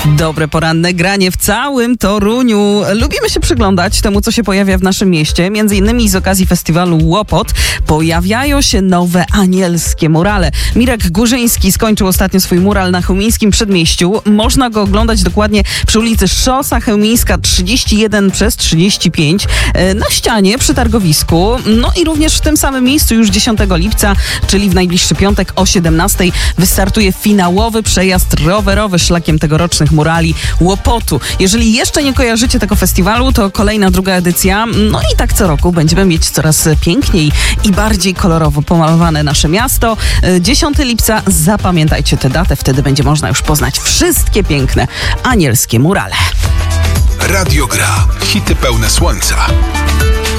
Dobre poranne granie w całym Toruniu. Lubimy się przyglądać temu, co się pojawia w naszym mieście. Między innymi z okazji festiwalu Łopot pojawiają się nowe anielskie murale. Mirek Górzyński skończył ostatnio swój mural na Chełmińskim Przedmieściu. Można go oglądać dokładnie przy ulicy Szosa Chełmińska 31/35 na ścianie przy targowisku. No i również w tym samym miejscu już 10 lipca, czyli w najbliższy piątek o 17 wystartuje finałowy przejazd rowerowy szlakiem tegorocznych murali Łopotu. Jeżeli jeszcze nie kojarzycie tego festiwalu, to kolejna, druga edycja. No i tak co roku będziemy mieć coraz piękniej i bardziej kolorowo pomalowane nasze miasto. 10 lipca, zapamiętajcie tę datę, wtedy będzie można już poznać wszystkie piękne anielskie murale. Radio Gra. Hity pełne słońca.